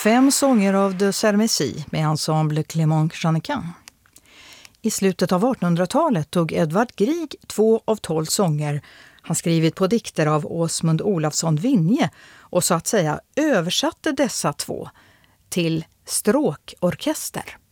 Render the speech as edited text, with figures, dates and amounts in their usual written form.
5 sånger av de Sermesi med ensemble Clément Jeannequin. I slutet av 1800-talet tog Edvard Grieg 2 av 12 sånger han skrivit på dikter av Åsmund Olafsson Vinje och så att säga översatte dessa 2 till stråkorkester.